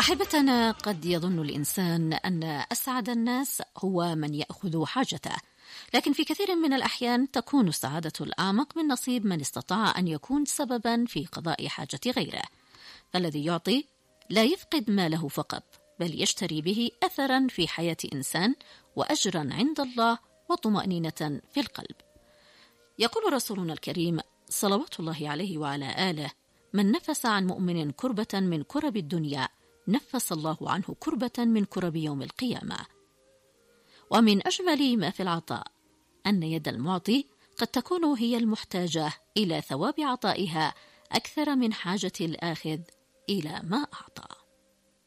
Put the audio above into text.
أحبتنا، قد يظن الإنسان أن أسعد الناس هو من يأخذ حاجته، لكن في كثير من الأحيان تكون السعادة الأعمق من نصيب من استطاع أن يكون سببا في قضاء حاجة غيره. فالذي يعطي لا يفقد ماله فقط، بل يشتري به أثرا في حياة إنسان وأجرا عند الله وطمأنينة في القلب. يقول رسولنا الكريم صلوات الله عليه وعلى آله: من نفس عن مؤمن كربة من كرب الدنيا نفس الله عنه كربة من كرب يوم القيامة. ومن أجمل ما في العطاء أن يد المعطي قد تكون هي المحتاجة إلى ثواب عطائها أكثر من حاجة الآخذ إلى ما أعطى.